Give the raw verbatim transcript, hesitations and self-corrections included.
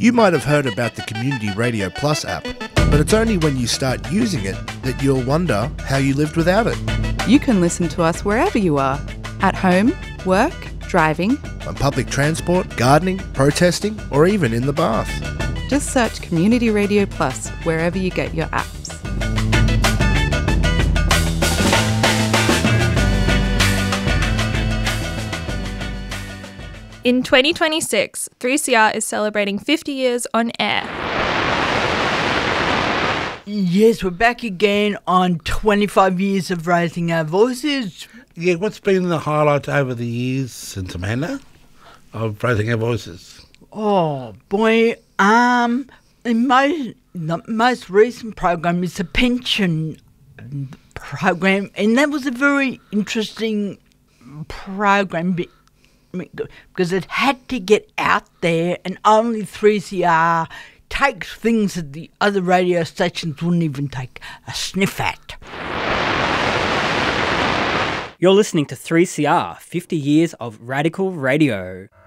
You might have heard about the Community Radio Plus app, but it's only when you start using it that you'll wonder how you lived without it. You can listen to us wherever you are, at home, work, driving, on public transport, gardening, protesting, or even in the bath. Just search Community Radio Plus wherever you get your apps. In twenty twenty-six, three C R is celebrating fifty years on air. Yes, we're back again on twenty-five years of raising our voices. Yeah, what's been the highlight over the years since Amanda of raising our voices? Oh, boy, um, the most, the most recent program is the pension program, and that was a very interesting program because it had to get out there, and only three C R takes things that the other radio stations wouldn't even take a sniff at. You're listening to three C R, fifty years of radical radio.